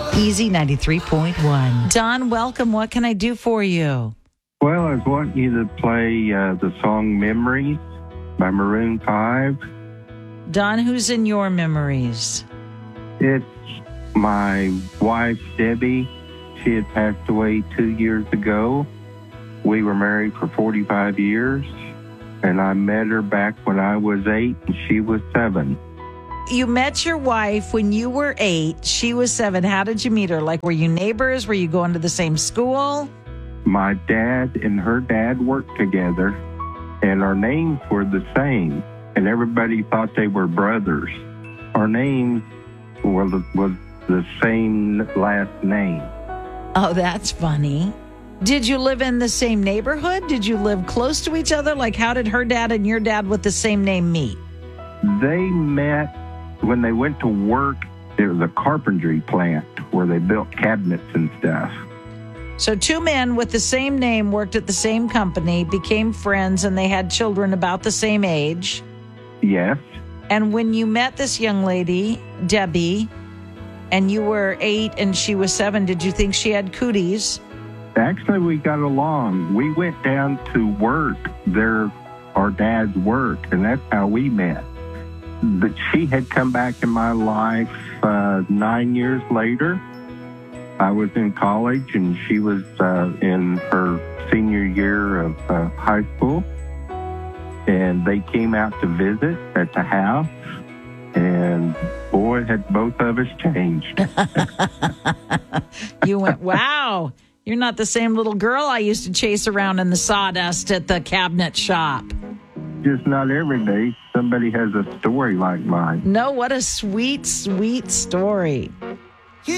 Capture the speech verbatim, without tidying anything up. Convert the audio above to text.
Easy ninety-three point one. Don, welcome. What can I do for you? Well, I was wanting you to play uh, the song Memories by Maroon five. Don, who's in your memories? It's my wife, Debbie. She had passed away two years ago. We were married for forty-five years, and I met her back when I was eight and she was seven. You met your wife when you were eight. She was seven. How did you meet her? Like, were you neighbors? Were you going to the same school? My dad and her dad worked together, and our names were the same, and everybody thought they were brothers. Our names were the, was the same last name. Oh, that's funny. Did you live in the same neighborhood? Did you live close to each other? Like, how did her dad and your dad with the same name meet? They met when they went to work. It was a carpentry plant where they built cabinets and stuff. So two men with the same name worked at the same company, became friends, and they had children about the same age. Yes. And when you met this young lady, Debbie, and you were eight and she was seven, did you think she had cooties? Actually, we got along. We went down to work, their, our dad's work, and that's how we met. But she had come back in my life uh, nine years later. I was in college, and she was uh, in her senior year of uh, high school. And they came out to visit at the house, and boy, had both of us changed. You went, wow, you're not the same little girl I used to chase around in the sawdust at the cabinet shop. Just not every day somebody has a story like mine. No, what a sweet, sweet story.